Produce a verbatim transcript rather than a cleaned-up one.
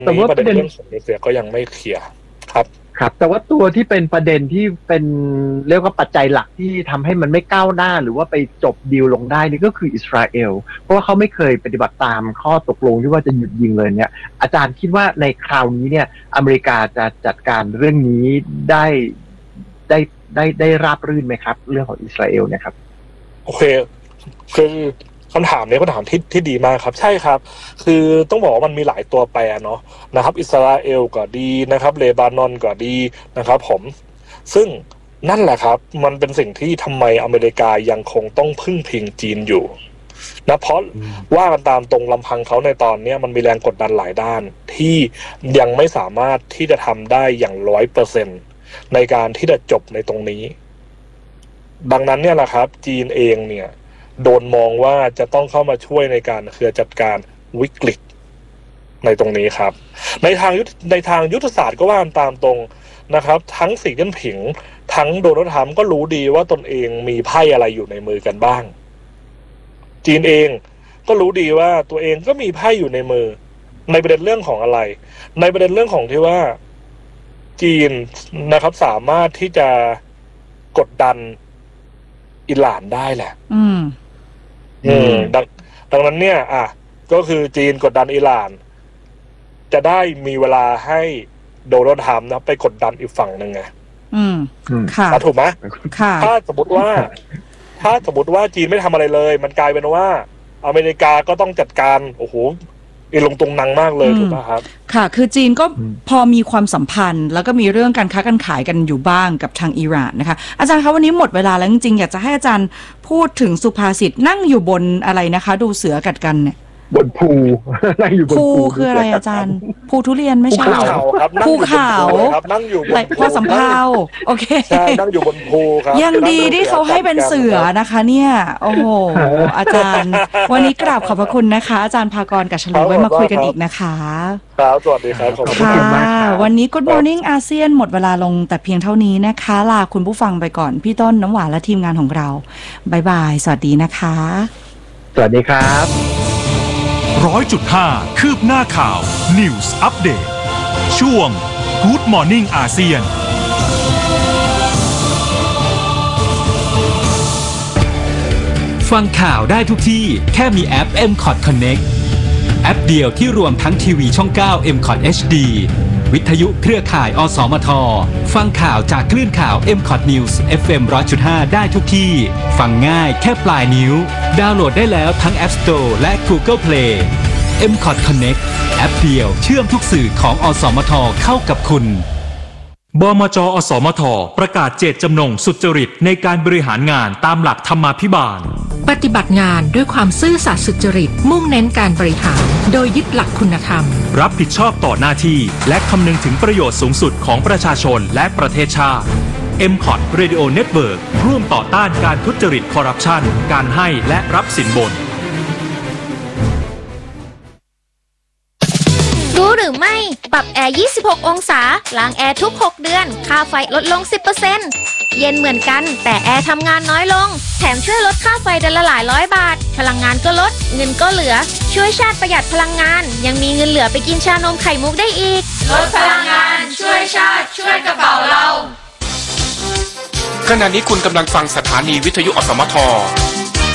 แต่ว่าประเด็นเรื่องของนิวเคลียร์ก็ยังไม่เคลียร์ครับครับแต่ว่าตัวที่เป็นประเด็นที่เป็นเรียกว่าปัจจัยหลักที่ทำให้มันไม่ก้าวหน้าหรือว่าไปจบดีลลงได้นี่ก็คืออิสราเอลเพราะว่าเขาไม่เคยปฏิบัติตามข้อตกลงที่ว่าจะหยุดยิงเลยเนี่ยอาจารย์คิดว่าในคราวนี้เนี่ยอเมริกาจะจัดการเรื่องนี้ได้ได้ได้ได้ราบรื่นไหมครับเรื่องของอิสราเอลเนี่ยครับโอเคคือคำถามนี้คำถามที่ที่ดีมากครับใช่ครับคือต้องบอกว่ามันมีหลายตัวแปรเนาะนะครับอิสราเอลก็ดีนะครับเลบานอนก็ดีนะครับผมซึ่งนั่นแหละครับมันเป็นสิ่งที่ทำไมอเมริกายังคงต้องพึ่งพิงจีนอยู่นะเพราะว่ากันตามตรงลำพังเขาในตอนนี้มันมีแรงกดดันหลายด้านที่ยังไม่สามารถที่จะทำได้อย่างร้อยเปอร์เซ็นต์ในการที่จะจบในตรงนี้ดังนั้นเนี่ยแหละครับจีนเองเนี่ยโดนมองว่าจะต้องเข้ามาช่วยในการเคลียร์จัดการวิกฤตในตรงนี้ครับในทางยุทธในทางยุทธศาสตร์ก็ว่าตามตรงนะครับทั้งสีจิ้นผิงทั้งโดนัลด์ทรัมป์ก็รู้ดีว่าตนเองมีไพ่อะไรอยู่ในมือกันบ้างจีนเองก็รู้ดีว่าตัวเองก็มีไพ่อยู่ในมือในประเด็นเรื่องของอะไรในประเด็นเรื่องของที่ว่าจีนนะครับสามารถที่จะกดดันอิหร่านได้แหละอืมอืมดังดังนั้นเนี่ยอ่ะก็คือจีนกดดันอิหร่านจะได้มีเวลาให้โดนัลด์ทรัมป์นะไปกดดันอีกฝั่งหนึ่งไงอืมค่ะถูกไหมค่ะถ้าสมมติว่าถ้าสมมติว่าจีนไม่ทำอะไรเลยมันกลายเป็นว่าอเมริกาก็ต้องจัดการโอ้โหอีลงตรงนังมากเลยถูกไหมครับค่ะคือจีนก็พอมีความสัมพันธ์แล้วก็มีเรื่องการค้าการขายกันอยู่บ้างกับทางอิหร่านนะคะอาจารย์คะวันนี้หมดเวลาแล้วจริงๆอยากจะให้อาจารย์พูดถึงสุภาษิตนั่งอยู่บนอะไรนะคะดูเสือกัดกันเนี่ยบนภูนั่งอยู่บนภูคืออะไรอาจารย์ภูทุเรียนไม่ใช่ภูเขาครับภูเขาครับนั่งอยู่บนพอสำเภาโอเคใช่นั่งอยู่บนภูครับยังดีที่เขาให้เป็นเสือนะคะเนี่ยโอ้โหอาจารย์วันนี้กราบขอบพระคุณนะคะอาจารย์ภากร กัชลีไว้มาคุยกันอีกนะคะครับสวัสดีครับขอบคุณมากค่ะวันนี้ Good Morning อาเซียนหมดเวลาลงแต่เพียงเท่านี้นะคะลาคุณผู้ฟังไปก่อนพี่ต้นน้ำหวานและทีมงานของเราบ๊ายบายสวัสดีนะคะสวัสดีครับร้อยจุดห้าคืบหน้าข่าว News Update ช่วง Good Morning อาเซียนฟังข่าวได้ทุกที่แค่มีแอป เอ็ม คอท Connect แอปเดียวที่รวมทั้งทีวีช่อง เก้า เอ็ม คอท เอช ดี วิทยุเครือข่ายอสมทฟังข่าวจากคลื่นข่าว เอ็ม คอท News เอฟ เอ็ม หนึ่งร้อยจุดห้า ได้ทุกที่ฟังง่ายแค่ปลายนิ้วดาวน์โหลดได้แล้วทั้ง App Store และ Google Play เอ็ม คอท Connect แอปเดียวเชื่อมทุกสื่อของอสมทเข้ากับคุณบมจ.อสมทประกาศเจตจำนงสุจริตในการบริหารงานตามหลักธรรมาภิบาลปฏิบัติงานด้วยความซื่อสัตย์สุจริตมุ่งเน้นการบริหารโดยยึดหลักคุณธรรมรับผิดชอบต่อหน้าที่และคำนึงถึงประโยชน์สูงสุดของประชาชนและประเทศชาติ เอ็ม คอท Radio Network ร่วมต่อต้านการทุจริตคอร์รัปชันการให้และรับสินบนรู้หรือไม่ปรับแอร์ยี่สิบหกองศาล้างแอร์ทุกหกเดือนค่าไฟลดลง สิบเปอร์เซ็นต์ เย็นเหมือนกันแต่แอร์ทำงานน้อยลงแถมช่วยลดค่าไฟเดือนละหลายร้อยบาทพลังงานก็ลดเงินก็เหลือช่วยชาติประหยัดพลังงานยังมีเงินเหลือไปกินชานมไข่มุกได้อีกลดพลังงานช่วยชาติช่วยกระเป๋าเราขณะนี้คุณกำลังฟังสถานีวิทยุอสมท